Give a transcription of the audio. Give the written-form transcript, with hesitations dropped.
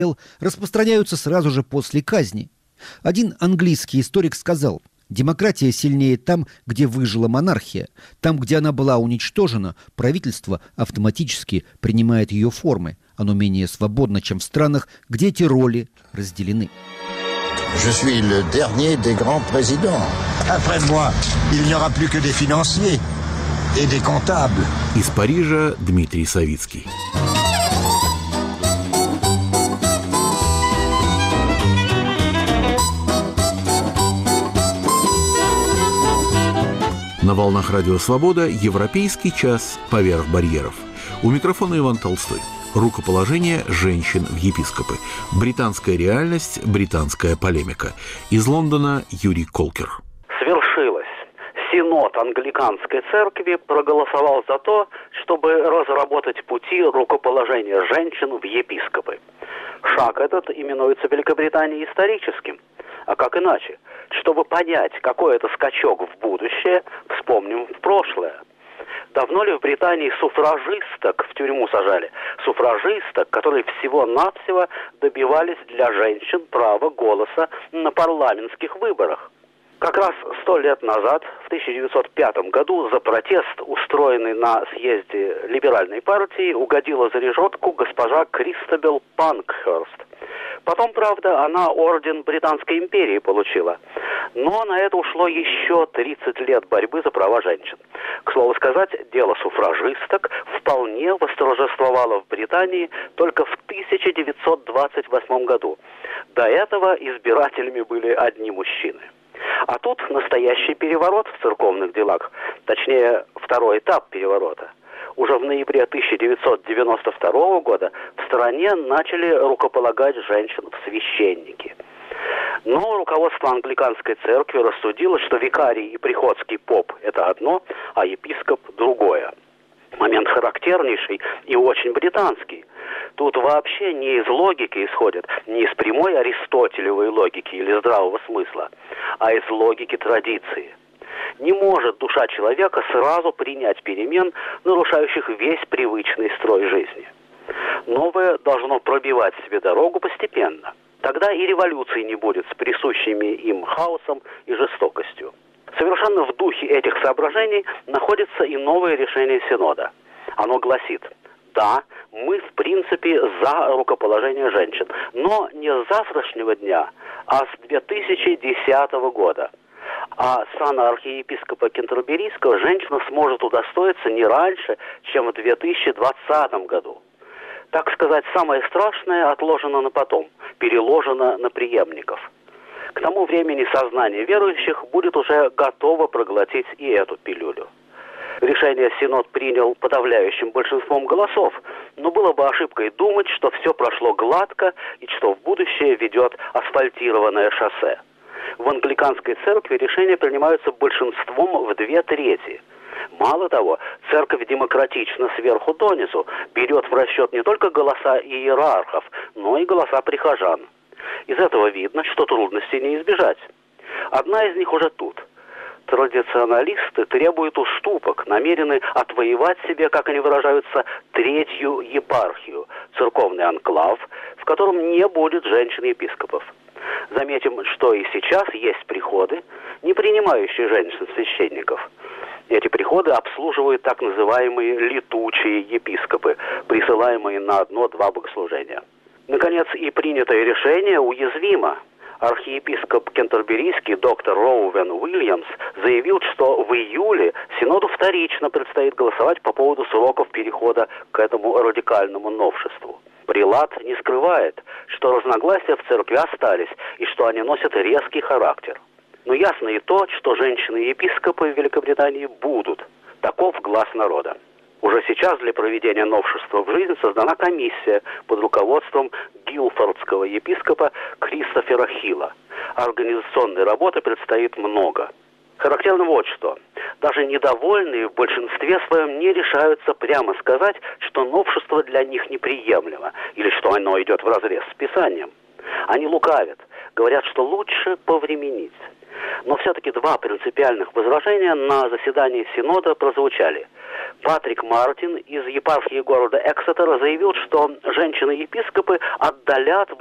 распространяются сразу же после казни. Один английский историк сказал: демократия сильнее там, где выжила монархия. Там, где она была уничтожена, правительство автоматически принимает ее формы. Оно менее свободно, чем в странах, где эти роли разделены. Je suis le dernier des grands présidents. Après moi, il n'y aura plus que des financiers et des comptables. Из Парижа Дмитрий Савицкий. На волнах Радио Свобода «Европейский час поверх барьеров». У микрофона Иван Толстой. Рукоположение женщин в епископы. Британская реальность, британская полемика. Из Лондона Юрий Колкер. Свершилось. Синод Англиканской церкви проголосовал за то, чтобы разработать пути рукоположения женщин в епископы. Шаг этот именуется в Великобритании историческим. А как иначе? Чтобы понять, какой это скачок в будущее, вспомним в прошлое. Давно ли в Британии суфражисток в тюрьму сажали? Суфражисток, которые всего-навсего добивались для женщин права голоса на парламентских выборах. Как раз 100 лет назад, в 1905 году, за протест, устроенный на съезде либеральной партии, угодила за решетку госпожа Кристобел Панкхерст. Потом, правда, она орден Британской империи получила. Но на это ушло еще 30 лет борьбы за права женщин. К слову сказать, дело суфражисток вполне восторжествовало в Британии только в 1928 году. До этого избирателями были одни мужчины. А тут настоящий переворот в церковных делах, точнее, второй этап переворота. Уже в ноябре 1992 года в стране начали рукополагать женщин в священники. Но руководство англиканской церкви рассудило, что викарий и приходский поп – это одно, а епископ – другое. Момент характернейший и очень британский. Тут вообще не из логики исходит, не из прямой аристотелевой логики или здравого смысла, а из логики традиции. Не может душа человека сразу принять перемен, нарушающих весь привычный строй жизни. Новое должно пробивать себе дорогу постепенно. Тогда и революции не будет с присущими им хаосом и жестокостью. Совершенно в духе этих соображений находится и новое решение Синода. Оно гласит: да, мы в принципе за рукоположение женщин, но не с завтрашнего дня, а с 2010 года. А сана архиепископа Кентерберийского женщина сможет удостоиться не раньше, чем в 2020 году. Так сказать, самое страшное отложено на потом, переложено на преемников. К тому времени сознание верующих будет уже готово проглотить и эту пилюлю. Решение Синод принял подавляющим большинством голосов, но было бы ошибкой думать, что все прошло гладко и что в будущее ведет асфальтированное шоссе. В англиканской церкви решения принимаются большинством в 2/3. Мало того, церковь демократично сверху донизу берет в расчет не только голоса иерархов, но и голоса прихожан. Из этого видно, что трудностей не избежать. Одна из них уже тут. Традиционалисты требуют уступок, намерены отвоевать себе, как они выражаются, третью епархию, церковный анклав, в котором не будет женщин-епископов. Заметим, что и сейчас есть приходы, не принимающие женщин-священников. Эти приходы обслуживают так называемые летучие епископы, присылаемые на 1-2 богослужения. Наконец, и принятое решение уязвимо. Архиепископ Кентерберийский доктор Роуэн Уильямс заявил, что в июле Синоду вторично предстоит голосовать по поводу сроков перехода к этому радикальному новшеству. Прелат не скрывает, что разногласия в церкви остались и что они носят резкий характер. Но ясно и то, что женщины-епископы в Великобритании будут. Таков глас народа. Уже сейчас для проведения новшества в жизнь создана комиссия под руководством гилфордского епископа Кристофера Хилла. Организационной работы предстоит много. Характерно вот что. Даже недовольные в большинстве своем не решаются прямо сказать, что новшество для них неприемлемо или что оно идет вразрез с Писанием. Они лукавят, говорят, что лучше повременить. Но все-таки 2 принципиальных возражения на заседании Синода прозвучали. Патрик Мартин из епархии города Эксетера заявил, что женщины-епископы отдалят